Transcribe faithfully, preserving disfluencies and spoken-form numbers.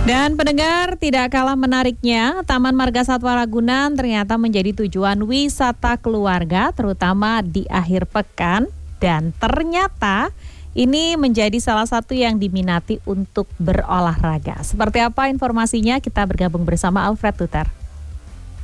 Dan pendengar, tidak kalah menariknya, Taman Marga Satwa Ragunan ternyata menjadi tujuan wisata keluarga, terutama di akhir pekan. Dan ternyata ini menjadi salah satu yang diminati untuk berolahraga. Seperti apa informasinya? Kita bergabung bersama Alfred Tutar.